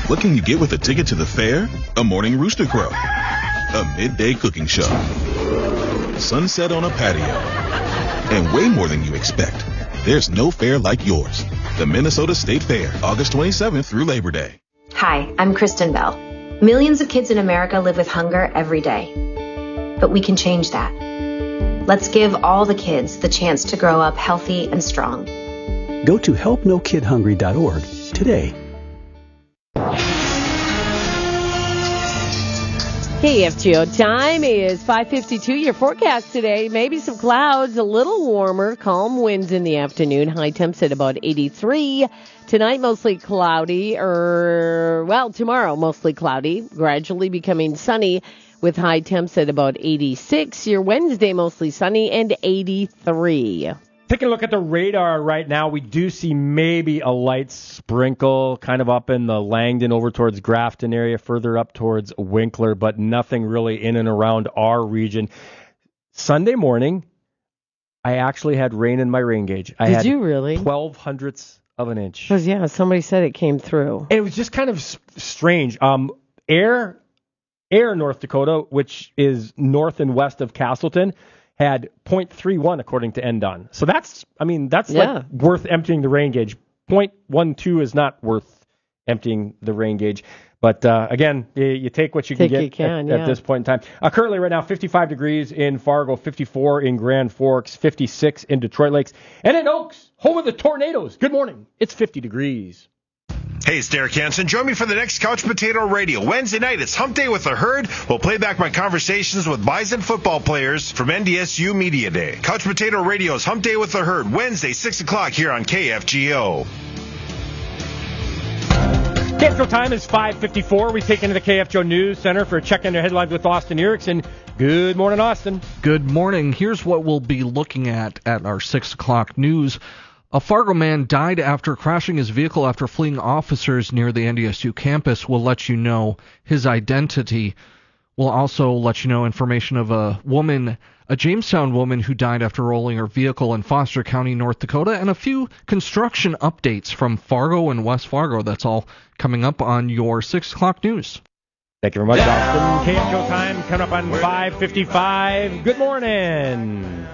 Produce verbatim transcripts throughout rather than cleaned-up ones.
What can you get with a ticket to the fair? A morning rooster crow. A midday cooking show. Sunset on a patio. And way more than you expect. There's no fair like yours. The Minnesota State Fair, August twenty-seventh through Labor Day. Hi, I'm Kristen Bell. Millions of kids in America live with hunger every day. But we can change that. Let's give all the kids the chance to grow up healthy and strong. Go to help no kid hungry dot org today. K F G O time is five fifty-two. Your forecast today, maybe some clouds, a little warmer, calm winds in the afternoon, high temps at about eighty-three. Tonight, mostly cloudy, or, well, tomorrow, mostly cloudy, gradually becoming sunny with high temps at about eighty-six. Your Wednesday, mostly sunny and eighty-three. Taking a look at the radar right now, we do see maybe a light sprinkle kind of up in the Langdon over towards Grafton area, further up towards Winkler, but nothing really in and around our region. Sunday morning, I actually had rain in my rain gauge. I Did had you really? twelve hundredths of an inch. Because, yeah, somebody said it came through. It was just kind of strange. Um, Air, Air, North Dakota, which is north and west of Castleton, had zero point three one according to N D O N. So that's, I mean, that's Yeah. like worth emptying the rain gauge. zero point one two is not worth emptying the rain gauge. But uh, again, you, you take what you Take can you get can, at, yeah. at this point in time. Uh, currently right now, fifty-five degrees in Fargo, fifty-four in Grand Forks, fifty-six in Detroit Lakes, and in Oaks, home of the Tornadoes. Good morning. It's fifty degrees. Hey, it's Derek Hansen. Join me for the next Couch Potato Radio. Wednesday night, it's Hump Day with the Herd. We'll play back my conversations with Bison football players from N D S U Media Day. Couch Potato Radio's Hump Day with the Herd, Wednesday, six o'clock here on K F G O. K F G O time is five fifty-four. We take into the K F G O News Center for a check into headlines with Austin Erickson. Good morning, Austin. Good morning. Here's what we'll be looking at at our six o'clock news. A Fargo man died after crashing his vehicle after fleeing officers near the N D S U campus. We'll let you know his identity. We'll also let you know information of a woman, a Jamestown woman who died after rolling her vehicle in Foster County, North Dakota, and a few construction updates from Fargo and West Fargo. That's all coming up on your six o'clock news. Thank you very much, Austin. K F G O time coming up on five fifty-five. Good morning.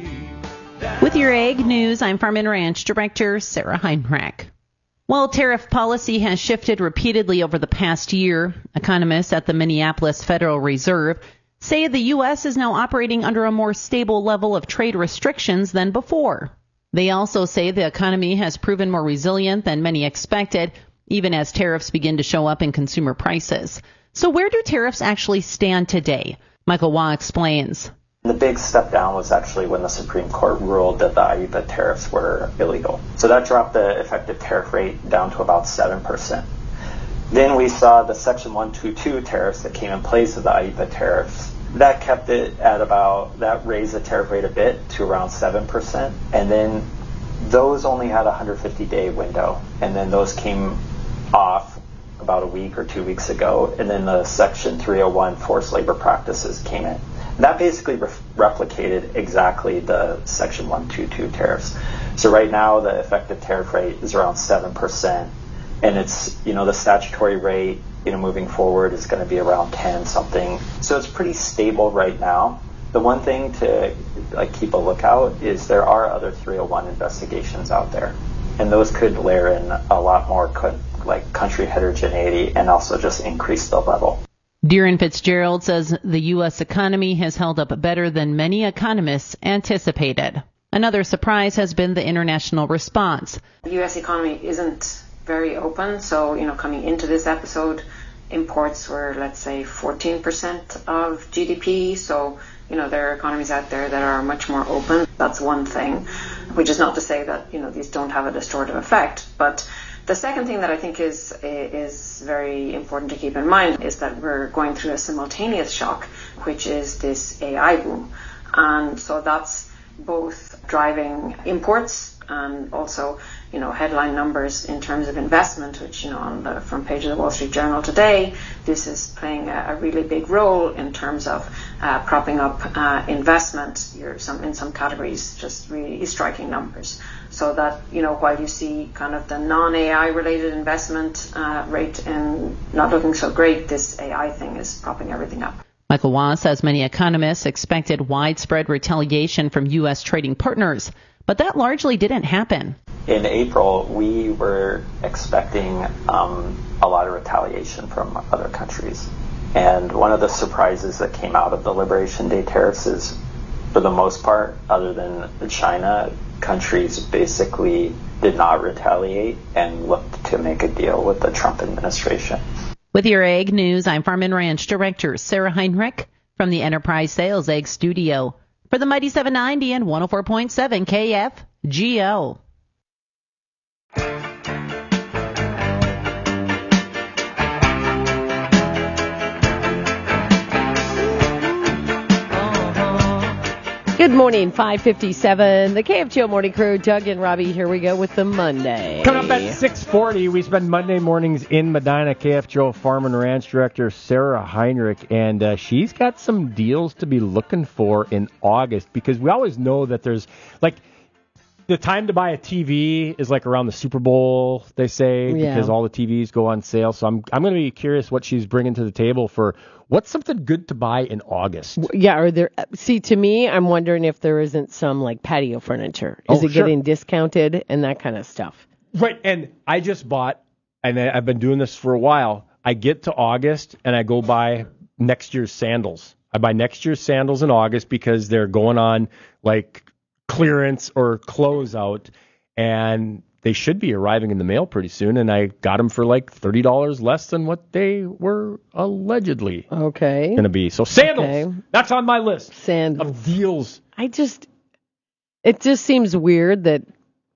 With your Ag News, I'm Farm and Ranch Director Sarah Heinrich. While tariff policy has shifted repeatedly over the past year, economists at the Minneapolis Federal Reserve say the U S is now operating under a more stable level of trade restrictions than before. They also say the economy has proven more resilient than many expected, even as tariffs begin to show up in consumer prices. So where do tariffs actually stand today? Michael Waugh explains. The big step down was actually when the Supreme Court ruled that the I E P A tariffs were illegal. So that dropped the effective tariff rate down to about seven percent. Then we saw the Section one twenty-two tariffs that came in place of the I E P A tariffs. That kept it at about, that raised the tariff rate a bit to around seven percent. And then those only had a one hundred fifty day window. And then those came off about a week or two weeks ago. And then the Section three oh one forced labor practices came in. That basically re- replicated exactly the Section one twenty-two tariffs. So right now the effective tariff rate is around seven percent, and it's, you know, the statutory rate, you know, moving forward is going to be around ten something. So it's pretty stable right now. The one thing to like keep a lookout is there are other three oh one investigations out there, and those could layer in a lot more co- like country heterogeneity and also just increase the level. Darren Fitzgerald says the U S economy has held up better than many economists anticipated. Another surprise has been the international response. The U S economy isn't very open, so, you know, coming into this episode, imports were, let's say, fourteen percent of G D P, so, you know, there are economies out there that are much more open. That's one thing, which is not to say that, you know, these don't have a distortive effect, but the second thing that I think is is very important to keep in mind is that we're going through a simultaneous shock, which is this A I boom. And so that's both driving imports and also, you know, headline numbers in terms of investment, which, you know, on the front page of the Wall Street Journal today, this is playing a, a really big role in terms of uh, propping up uh, investment. You're some in some categories, just really striking numbers. So that, you know, while you see kind of the non-A I related investment uh, rate and not looking so great, this A I thing is propping everything up. Michael Waugh says many economists expected widespread retaliation from U S trading partners, but that largely didn't happen. In April, we were expecting um, a lot of retaliation from other countries. And one of the surprises that came out of the Liberation Day tariffs is, for the most part, other than China, countries basically did not retaliate and looked to make a deal with the Trump administration. With your Ag News, I'm Farm and Ranch Director Sarah Heinrich from the Enterprise Sales Ag Studio for the Mighty seven ninety and one oh four point seven K F G O. Good morning, five fifty-seven. The K F G O Morning Crew, Doug and Robbie, here we go with the Monday. Coming up at six forty, we spend Monday mornings in Medina. K F G O Farm and Ranch Director Sarah Heinrich, and uh, she's got some deals to be looking for in August, because we always know that there's, like, the time to buy a T V is like around the Super Bowl, they say, Yeah. because all the T Vs go on sale. So I'm I'm going to be curious what she's bringing to the table for what's something good to buy in August. Yeah, are there? See, to me, I'm wondering if there isn't some like patio furniture. Is Oh, it sure. getting discounted and that kind of stuff? Right, and I just bought, and I- I've been doing this for a while. I get to August, and I go buy next year's sandals. I buy next year's sandals in August because they're going on, like, clearance or closeout, and they should be arriving in the mail pretty soon, and I got them for, like, thirty dollars less than what they were allegedly Okay. going to be. So sandals, Okay. that's on my list Sandals. of deals. I just, it just seems weird that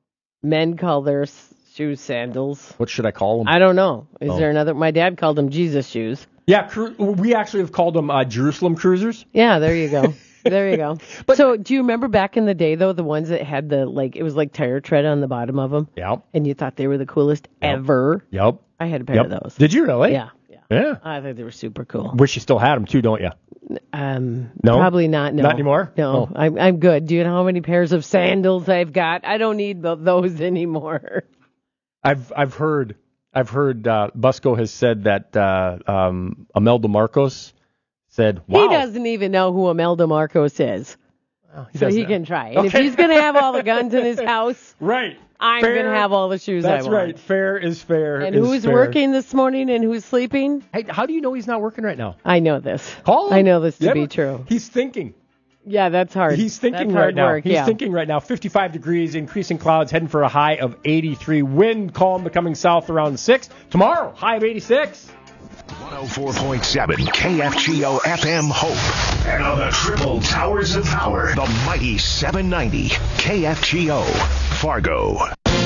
men call their s- shoes sandals. What should I call them? I don't know. Is Oh. there another? My dad called them Jesus shoes. Yeah, cru- we actually have called them uh, Jerusalem cruisers. Yeah, there you go. There you go. So, do you remember back in the day, though, the ones that had the, like, it was like tire tread on the bottom of them? Yep. And you thought they were the coolest ever? Yep. I had a pair Yep. of those. Did you really? Yeah. Yeah. Yeah. I thought they were super cool. Wish you still had them too, don't you? Um, No? Probably not. No. Not anymore? No. Oh. I'm, I'm good. Do you know how many pairs of sandals I've got? I don't need th- those anymore. I've I've heard I've heard uh, Busco has said that uh, um, Imelda Marcos said, "Wow, He doesn't even know who Imelda Marcos is. he so he doesn't." can try. And if Okay. he's going to have all the guns in his house, right. I'm Fair. going to have all the shoes I That's want. right. Fair is fair. And is who's fair. working this morning and who's sleeping? Hey, how do you know he's not working right now? I know this. Call him. I know this to Yeah, be but true. He's thinking. Yeah, that's hard. He's thinking that's right hard now. work, He's yeah. thinking right now. fifty-five degrees, increasing clouds, heading for a high of eighty-three. Wind calm becoming south around six. Tomorrow, high of eighty-six. one oh four point seven K F G O F M Hope. And on the triple towers of power, the mighty seven ninety K F G O Fargo.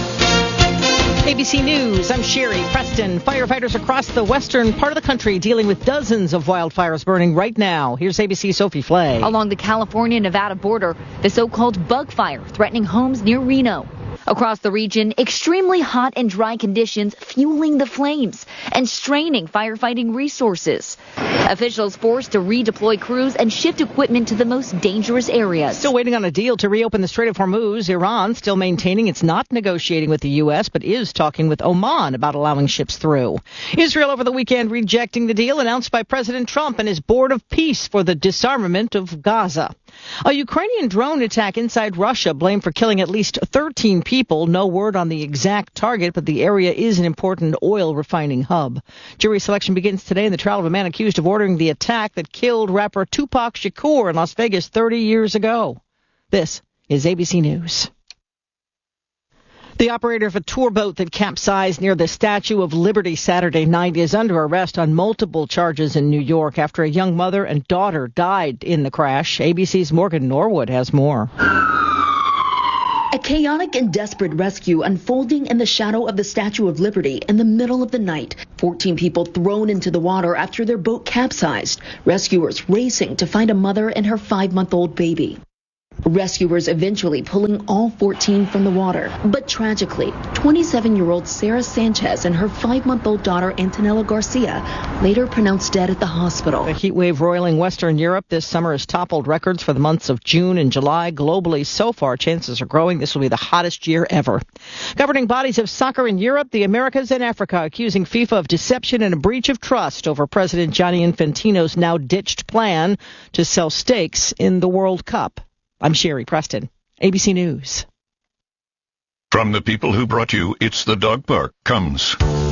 A B C News, I'm Sherry Preston. Firefighters across the western part of the country dealing with dozens of wildfires burning right now. Here's A B C's Sophie Flay. Along the California-Nevada border, the so-called bug fire threatening homes near Reno. Across the region, extremely hot and dry conditions fueling the flames and straining firefighting resources. Officials forced to redeploy crews and shift equipment to the most dangerous areas. Still waiting on a deal to reopen the Strait of Hormuz. Iran still maintaining it's not negotiating with the U S, but is talking with Oman about allowing ships through. Israel over the weekend rejecting the deal announced by President Trump and his Board of Peace for the disarmament of Gaza. A Ukrainian drone attack inside Russia blamed for killing at least thirteen people. No word on the exact target, but the area is an important oil refining hub. Jury selection begins today in the trial of a man accused of ordering the attack that killed rapper Tupac Shakur in Las Vegas thirty years ago. This is A B C News. The operator of a tour boat that capsized near the Statue of Liberty Saturday night is under arrest on multiple charges in New York after a young mother and daughter died in the crash. A B C's Morgan Norwood has more. A chaotic and desperate rescue unfolding in the shadow of the Statue of Liberty in the middle of the night. fourteen people thrown into the water after their boat capsized. Rescuers racing to find a mother and her five-month-old baby. Rescuers eventually pulling all fourteen from the water. But tragically, twenty-seven-year-old Sarah Sanchez and her five-month-old daughter Antonella Garcia later pronounced dead at the hospital. The heat wave roiling Western Europe this summer has toppled records for the months of June and July. Globally, so far, chances are growing this will be the hottest year ever. Governing bodies of soccer in Europe, the Americas, and Africa accusing FIFA of deception and a breach of trust over President Gianni Infantino's now ditched plan to sell stakes in the World Cup. I'm Sherry Preston, A B C News. From the people who brought you It's the Dog Park comes